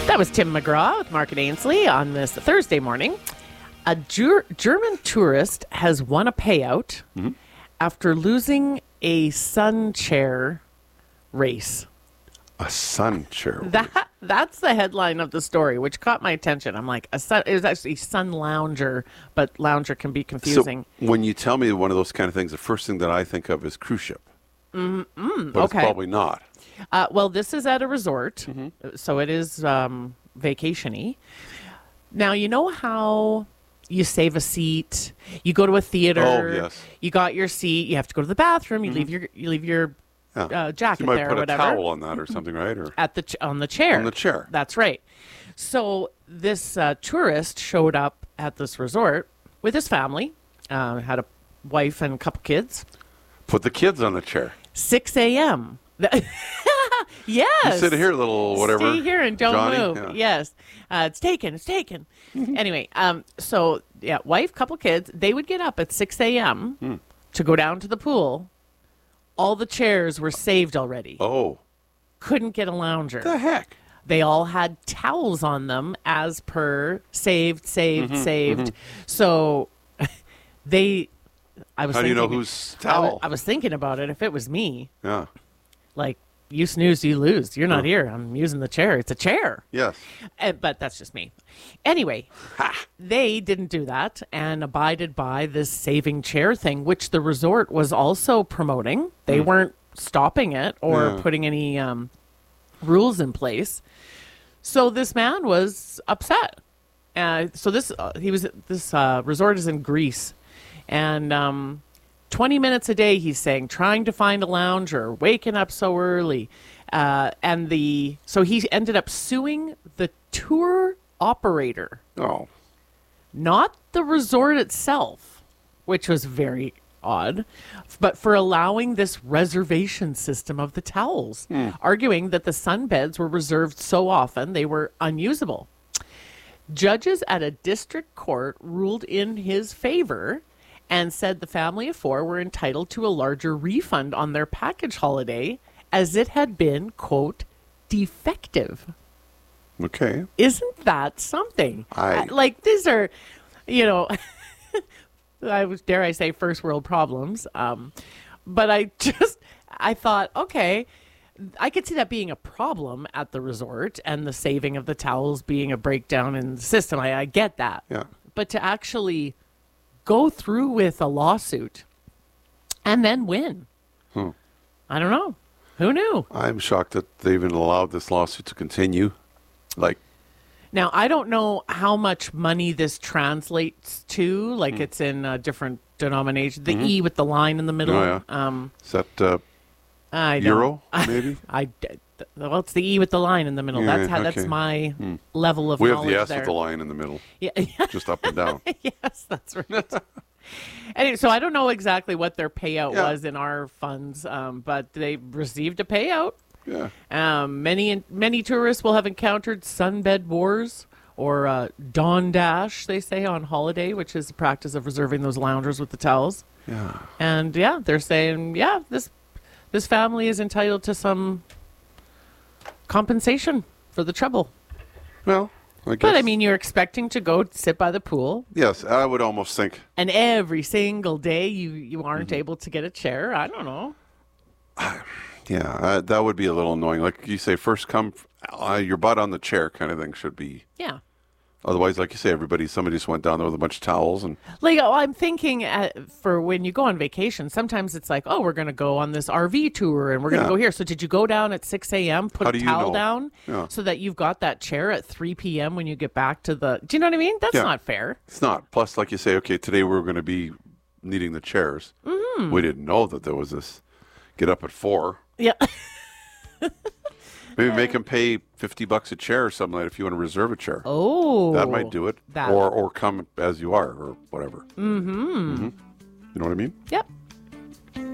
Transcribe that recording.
That was Tim McGraw with Mark and Ainsley on this Thursday morning. A German tourist has won a payout after losing a sun chair race. A sun chair. That's the headline of the story, which caught my attention. I'm like, it was actually sun lounger, but lounger can be confusing. So when you tell me one of those kind of things, the first thing that I think of is cruise ship. But it's probably not. Well, this is at a resort, so it is vacation-y. Now, you know how you save a seat, you go to a theater, yes. You got your seat, you have to go to the bathroom, you leave your jacket you might there put or whatever. a towel on that or something, right? Or at on the chair. On the chair. That's right. So this tourist showed up at this resort with his family, had a wife and a couple kids. Put the kids on the chair. 6 a.m. Yes. You sit here, little whatever. Stay here and don't Johnny. move. Yeah. Yes. It's taken. Anyway, so, wife, couple kids, they would get up at 6 a.m. To go down to the pool. All the chairs were saved already. Oh. Couldn't get a lounger. The heck? They all had towels on them as per saved. So I was How do you know thinking- whose towel? I was thinking about it. If it was me, Yeah. like, you snooze, you lose. You're not here. I'm using the chair. It's a chair. Yes. But that's just me. Anyway, they didn't do that and abided by this saving chair thing, which the resort was also promoting. They weren't stopping it or putting any rules in place. So this man was upset. So this resort is in Greece, and 20 minutes a day, he's saying, trying to find a lounger, waking up so early. So he ended up suing the tour operator. Oh. Not the resort itself, which was very odd, but for allowing this reservation system of the towels, arguing that the sunbeds were reserved so often they were unusable. Judges at a district court ruled in his favor and said the family of four were entitled to a larger refund on their package holiday as it had been, quote, defective. Okay. Isn't that something? These are, dare I say, first world problems. But I thought, okay, I could see that being a problem at the resort and the saving of the towels being a breakdown in the system. I get that. Yeah. But to actually go through with a lawsuit and then win. I don't know. Who knew? I'm shocked that they even allowed this lawsuit to continue. Now, I don't know how much money this translates to. It's in different denominations. The E with the line in the middle. Oh, yeah. Is that I euro, maybe? Well, it's the E with the line in the middle. Yeah, That's my level of we have knowledge the S there. with the line in the middle. Yeah. Just up and down. Yes, that's right. Anyway, so I don't know exactly what their payout was in our funds, but they received a payout. Yeah. Many tourists will have encountered sunbed wars or dawn dash, they say, on holiday, which is the practice of reserving those loungers with the towels. Yeah. And they're saying, this family is entitled to some compensation for the trouble. Well, I guess. But I mean, you're expecting to go sit by the pool. Yes, I would almost think. And every single day you aren't able to get a chair. I don't know. Yeah, that would be a little annoying. Like you say, first come, your butt on the chair kind of thing should be. Yeah. Otherwise, like you say, somebody just went down there with a bunch of towels and. I'm thinking for when you go on vacation, sometimes it's like, oh, we're going to go on this RV tour and we're going to go here. So did you go down at 6 a.m., put a towel down so that you've got that chair at 3 p.m. when you get back to the. Do you know what I mean? That's not fair. It's not. Plus, like you say, okay, today we're going to be needing the chairs. We didn't know that there was this get up at 4. Yeah. Maybe make them pay $50 a chair or something like if you want to reserve a chair. Oh. That might do it. Or come as you are or whatever. You know what I mean? Yep.